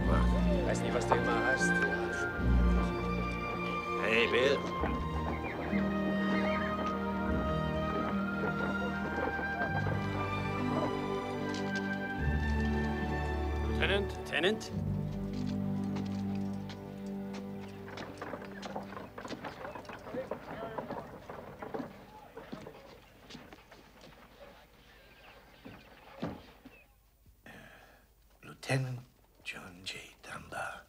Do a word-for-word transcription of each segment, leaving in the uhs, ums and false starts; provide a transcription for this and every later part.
gemacht. Ich weiß nicht, was du immer hast. Hey, Bill. Lieutenant? Lieutenant? Lieutenant John J. Dunbar.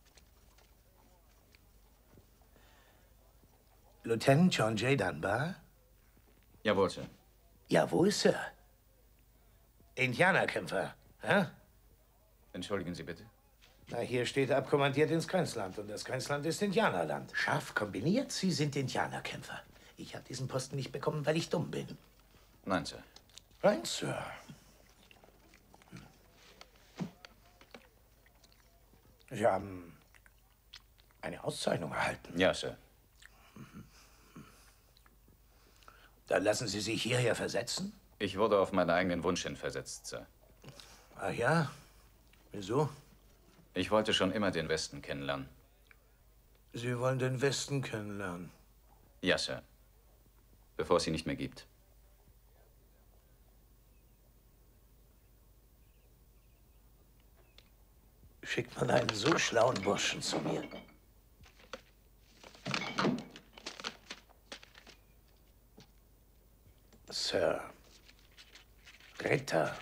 Lieutenant John J. Dunbar? Jawohl, Sir. Jawohl, Sir. Indianerkämpfer, hä? Entschuldigen Sie bitte. Na, hier steht abkommandiert ins Grenzland und das Grenzland ist Indianerland. Scharf kombiniert, Sie sind Indianerkämpfer. Ich habe diesen Posten nicht bekommen, weil ich dumm bin. Nein, Sir. Nein, Sir. Sie haben eine Auszeichnung erhalten. Ja, Sir. Dann lassen Sie sich hierher versetzen? Ich wurde auf meinen eigenen Wunsch hin versetzt, Sir. Ah ja? Wieso? Ich wollte schon immer den Westen kennenlernen. Sie wollen den Westen kennenlernen? Ja, Sir. Bevor es sie nicht mehr gibt. Schickt man einen so schlauen Burschen zu mir? Sir. Ritter.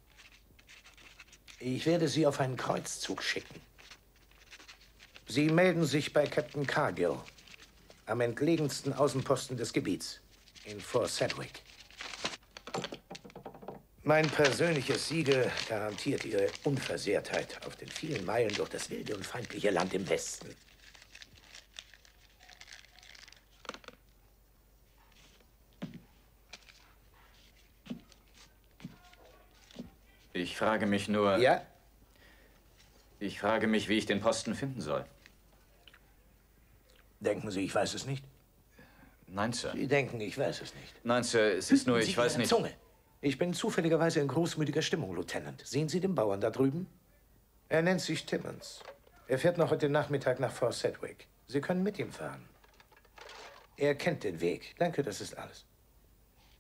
Ich werde Sie auf einen Kreuzzug schicken. Sie melden sich bei Captain Cargill, am entlegensten Außenposten des Gebiets, in Fort Sedgwick. Mein persönliches Siegel garantiert Ihre Unversehrtheit auf den vielen Meilen durch das wilde und feindliche Land im Westen. Ich frage mich nur... Ja? Ich frage mich, wie ich den Posten finden soll. Denken Sie, ich weiß es nicht? Nein, Sir. Sie denken, ich weiß es nicht. Nein, Sir, es ist nur, Sie ich weiß Ihre nicht... Zunge. Ich bin zufälligerweise in großmütiger Stimmung, Lieutenant. Sehen Sie den Bauern da drüben? Er nennt sich Timmons. Er fährt noch heute Nachmittag nach Fort Sedgwick. Sie können mit ihm fahren. Er kennt den Weg. Danke, das ist alles.